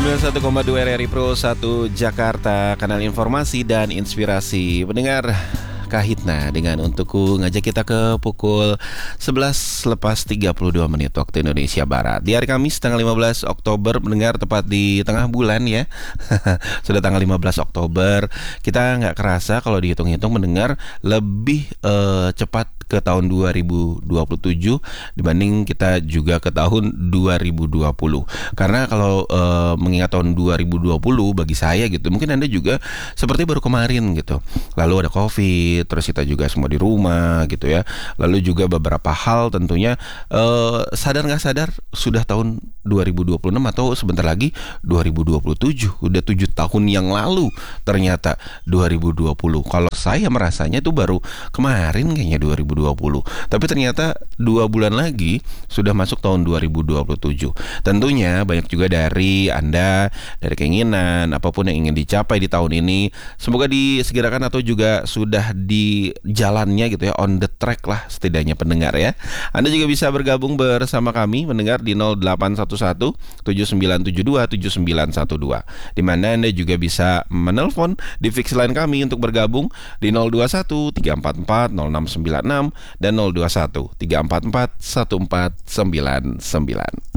91,2 RRI Pro 1 Jakarta, kanal informasi dan inspirasi. Pendengar, Kahitna dengan Untukku ngajak kita ke pukul 11 lepas 32 menit waktu Indonesia Barat. Di hari Kamis tanggal 15 Oktober, mendengar tepat di tengah bulan ya. Sudah tanggal 15 Oktober. Kita nggak kerasa kalau dihitung-hitung, mendengar lebih cepat ke tahun 2027 dibanding kita juga ke tahun 2020. Karena kalau mengingat tahun 2020 bagi saya gitu, mungkin Anda juga seperti baru kemarin gitu. Lalu ada Covid, terus kita juga semua di rumah gitu ya. Lalu juga beberapa hal tentunya sadar nggak sadar sudah tahun 2026 atau sebentar lagi 2027. Udah 7 tahun yang lalu ternyata 2020. Kalau saya merasanya itu baru kemarin kayaknya 2020. Tapi ternyata 2 bulan lagi sudah masuk tahun 2027. Tentunya banyak juga dari Anda, dari keinginan apapun yang ingin dicapai di tahun ini, semoga disegerakan atau juga sudah di jalannya gitu ya, on the track lah setidaknya pendengar ya. Anda juga bisa bergabung bersama kami mendengar di 0811 7972 7912, di mana Anda juga bisa menelpon di fix line kami untuk bergabung di 021 344 0696 dan 021 344 1499.